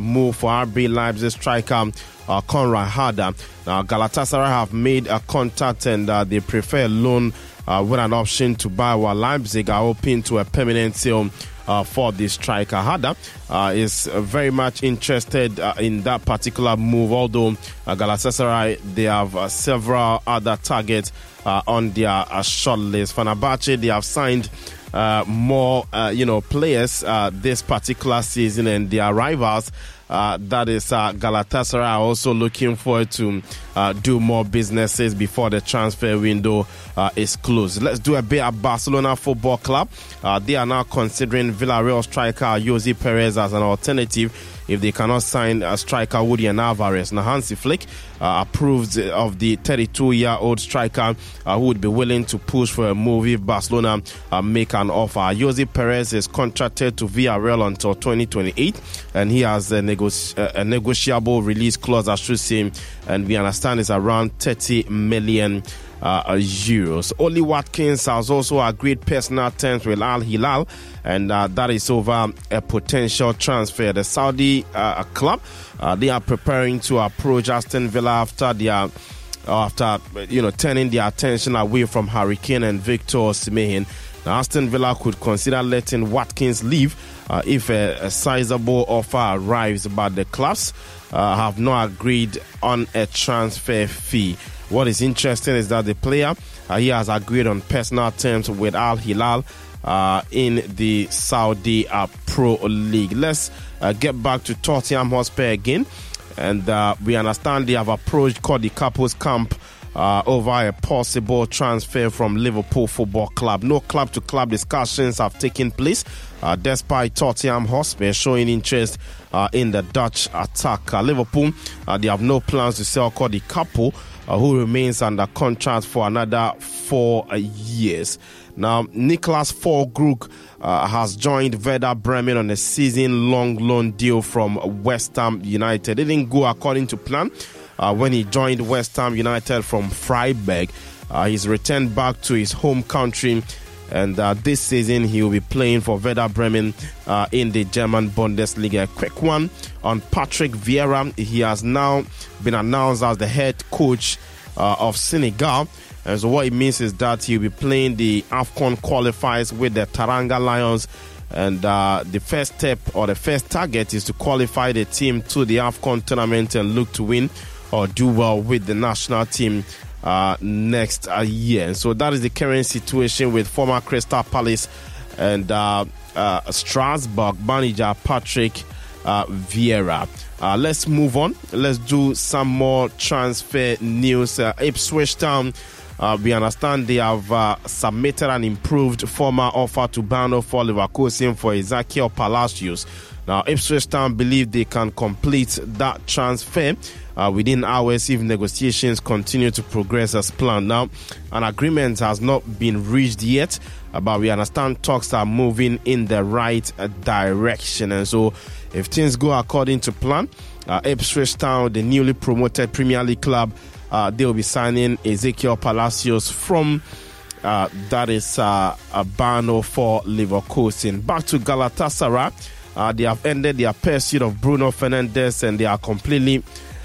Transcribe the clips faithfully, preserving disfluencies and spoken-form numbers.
move for R B Leipzig striker uh, Konrad Harder. Now, Galatasaray have made a contact and uh, they prefer loan uh, with an option to buy, while Leipzig are open to a permanent sale Uh, for the striker. Harder uh, is uh, very much interested uh, in that particular move, although uh, Galatasaray, they have uh, several other targets uh, on their uh, short list. Fenerbahce, they have signed uh, more uh, you know, players uh, this particular season, and their rivals, Uh, that is uh, Galatasaray, are also looking forward to uh, do more businesses before the transfer window uh, is closed. Let's do a bit of Barcelona Football Club. Uh, they are now considering Villarreal striker Jose Perez as an alternative if they cannot sign a striker Julian Alvarez. Now, Hansi Flick uh, approved of the thirty-two-year-old striker uh, who would be willing to push for a move if Barcelona uh, make an offer. Jose Perez is contracted to Villarreal until twenty twenty-eight, and he has a, nego- a negotiable release clause, I should say, and we understand it's around thirty million Uh, euros. Oli Watkins has also agreed personal terms with Al Hilal, and uh, that is over a potential transfer. The Saudi uh, club, uh, they are preparing to approach Aston Villa after their after you know turning their attention away from Harry Kane and Victor Osimhen. Now, Aston Villa could consider letting Watkins leave uh, if a, a sizable offer arrives, but the clubs uh, have not agreed on a transfer fee. What is interesting is that the player, uh, he has agreed on personal terms with Al Hilal uh, in the Saudi uh, Pro League. Let's uh, get back to Tottenham Hotspur again. And uh, we understand they have approached Cody Gakpo's camp uh, over a possible transfer from Liverpool Football Club. No club-to-club discussions have taken place, uh, despite Tottenham Hotspur showing interest uh, in the Dutch attacker. Liverpool, uh, they have no plans to sell Cody Gakpo, Uh, who remains under contract for another four uh, years. Now, Niklas Füllkrug uh, has joined Werder Bremen on a season-long loan deal from West Ham United. It didn't go according to plan uh, when he joined West Ham United from Freiburg. Uh, he's returned back to his home country, and uh, this season he will be playing for Werder Bremen uh, in the German Bundesliga. A quick one on Patrick Vieira. He has now been announced as the head coach uh, of Senegal. And so what it means is that he'll be playing the AFCON qualifiers with the Teranga Lions. And uh, the first step or the first target is to qualify the team to the AFCON tournament and look to win or do well with the national team Uh, next uh, year. And so that is the current situation with former Crystal Palace and uh, uh, Strasbourg manager Patrick uh, Vieira. Uh, let's move on. Let's do some more transfer news. Uh, Ipswich Town, uh, we understand they have uh, submitted an improved former offer to Bano for Leverkusen for Ezequiel Palacios. Now, Ipswich Town believe they can complete that transfer Uh, within hours if negotiations continue to progress as planned. Now, an agreement has not been reached yet, uh, but we understand talks are moving in the right uh, direction. And so, if things go according to plan, uh, Ipswich Town, the newly promoted Premier League club, uh, they will be signing Ezequiel Palacios from uh, that is uh, a Bano for Leverkusen. Back to Galatasaray, uh, they have ended their pursuit of Bruno Fernandes, and they are completely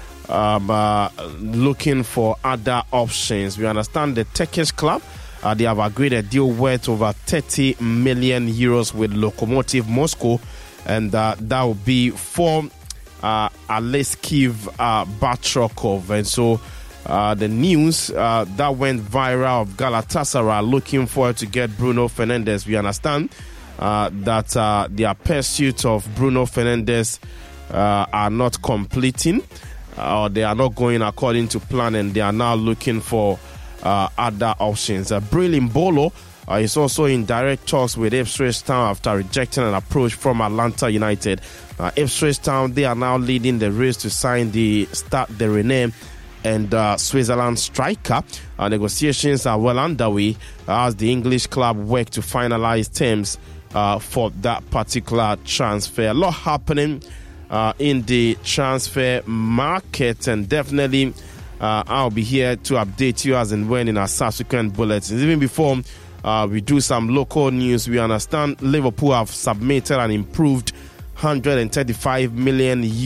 Um, uh, looking for other options. We understand the Turkish club, uh, they have agreed a deal worth over thirty million euros with Lokomotiv Moscow, and uh, that will be for uh, Aleskiv uh, Batrokov. And so uh, the news uh, that went viral of Galatasaray looking forward to get Bruno Fernandes. We understand uh, that uh, their pursuit of Bruno Fernandes uh, are not completing, or uh, they are not going according to plan, and they are now looking for uh, other options. Uh, Bril Mbolo uh, is also in direct talks with Ipswich Town after rejecting an approach from Atlanta United. Uh, Ipswich Town, they are now leading the race to sign the Stade de Rennes and uh, Switzerland striker. Uh, negotiations are well underway as the English club work to finalize terms uh, for that particular transfer. A lot happening Uh, in the transfer market, and definitely uh, I'll be here to update you as and when in our subsequent bulletins. Even before uh, we do some local news, we understand Liverpool have submitted an improved one hundred thirty-five million